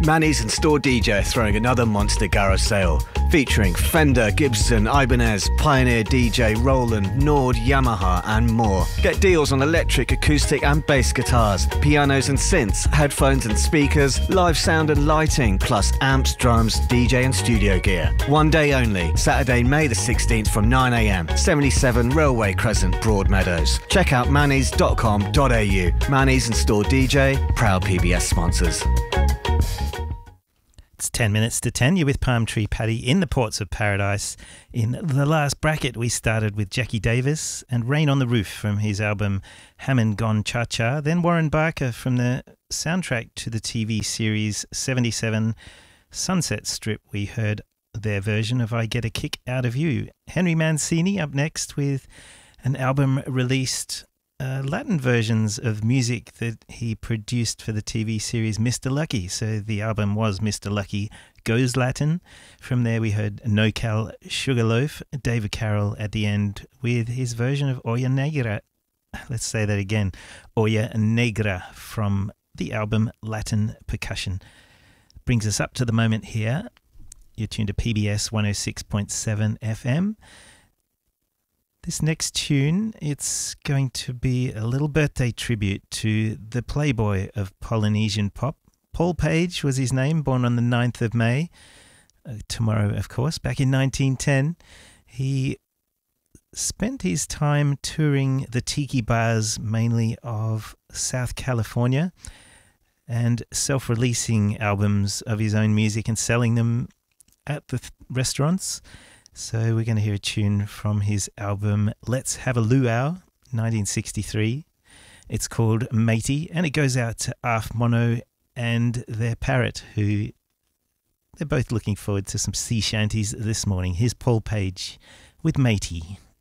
Manny's and Store DJ are throwing another monster garage sale, featuring Fender, Gibson, Ibanez, Pioneer DJ, Roland, Nord, Yamaha and more. Get deals on electric, acoustic and bass guitars, pianos and synths, headphones and speakers, live sound and lighting, plus amps, drums, DJ and studio gear. One day only, Saturday, May the 16th from 9am, 77 Railway Crescent, Broadmeadows. Check out mannys.com.au. Manny's and Store DJ, proud PBS sponsors. It's 10 minutes to 10. You're with Palm Tree Paddy in the Ports of Paradise. In the last bracket, we started with Jackie Davis and Rain on the Roof from his album Hammond Gone Cha Cha. Then Warren Barker from the soundtrack to the TV series 77 Sunset Strip. We heard their version of I Get a Kick Out of You. Henry Mancini up next with an album released Latin versions of music that he produced for the TV series Mr. Lucky. So the album was Mr. Lucky Goes Latin. From there we heard No Cal Sugarloaf, David Carroll at the end with his version of Olla Negra. Let's say that again. Olla Negra from the album Latin Percussion. Brings us up to the moment here. You're tuned to PBS 106.7 FM. This next tune, it's going to be a little birthday tribute to the playboy of Polynesian pop. Paul Page was his name, born on the 9th of May, tomorrow of course, back in 1910. He spent his time touring the tiki bars mainly of South California and self-releasing albums of his own music and selling them at the restaurants. So we're going to hear a tune from his album Let's Have a Luau, 1963. It's called Matey, and it goes out to Arf Mono and their parrot, who they're both looking forward to some sea shanties this morning. Here's Paul Page with Matey.